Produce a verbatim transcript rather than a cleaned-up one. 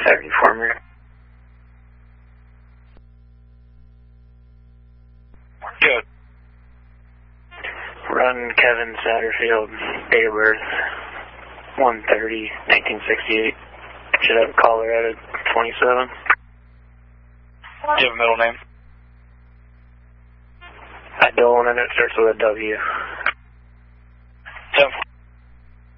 seventy-four minutes. Good. Run Kevin Satterfield, date of birth one thirty nineteen sixty-eight. Should have a caller at it twenty-seven. Do you have a middle name? I don't, and it starts with a W.